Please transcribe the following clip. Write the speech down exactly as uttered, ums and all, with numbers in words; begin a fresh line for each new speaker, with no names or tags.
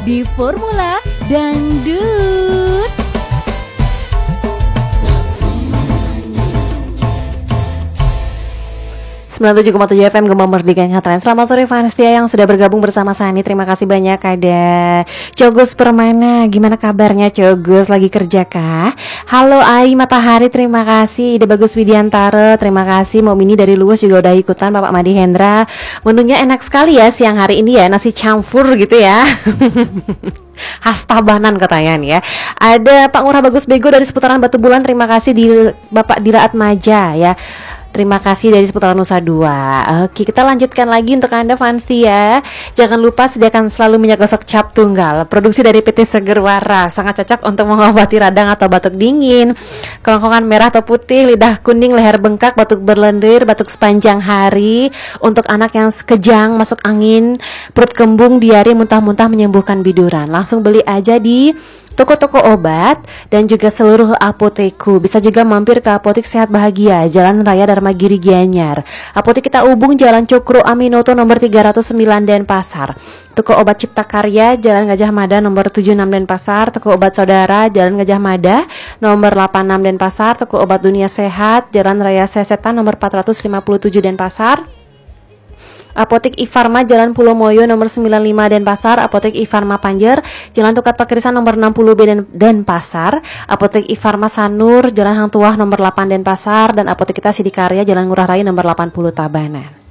di Formula Dangdut.
sembilan puluh tujuh koma tujuh F M Gema Merdeka yang Ngetren. Selamat sore fans setia yang sudah bergabung bersama Sani. Terima kasih banyak. Ada Cogus Permana. Gimana kabarnya Cogus? Lagi kerja kah? Halo Ai Matahari, terima kasih. Ide Bagus Widiantara, terima kasih. Mau Mini dari Luwes juga udah ikutan. Bapak Madi Hendra, menunya enak sekali ya siang hari ini ya. Nasi campur gitu ya. Khas Tabanan katanya nih ya. Ada Pak Ngurah Bagus Bego dari seputaran Batu Bulan. Terima kasih di Bapak Diraat Maja ya. Terima kasih dari seputaran Nusa Dua. Oke, kita lanjutkan lagi untuk Anda fans ya. Jangan lupa sediakan selalu minyak gosok cap tunggal. Produksi dari P T Seger Wara. Sangat cocok untuk mengobati radang atau batuk dingin, kerongkongan merah atau putih, lidah kuning, leher bengkak, batuk berlendir, batuk sepanjang hari. Untuk anak yang kejang, masuk angin, perut kembung, diare, muntah-muntah, menyembuhkan biduran. Langsung beli aja di toko-toko obat dan juga seluruh apoteku. Bisa juga mampir ke Apotek Sehat Bahagia, Jalan Raya Dharmagiri Gianyar. Apotek kita hubung Jalan Cokro Aminoto nomor tiga ratus sembilan Denpasar. Toko obat Cipta Karya, Jalan Gajah Mada nomor tujuh puluh enam Denpasar. Toko obat Saudara, Jalan Gajah Mada nomor delapan puluh enam Denpasar. Toko obat Dunia Sehat, Jalan Raya Sesetan nomor empat ratus lima puluh tujuh Denpasar. Apotek Ifarma Jalan Pulau Moyo nomor sembilan puluh lima Denpasar. Apotek Ifarma Panjer Jalan Tukat Pakirisan nomor enam puluh B Den- Denpasar. Apotek Ifarma Sanur Jalan Hang Tuah nomor delapan Denpasar. Dan apotek kita Sidikarya Jalan Ngurah Rai nomor delapan puluh Tabanan.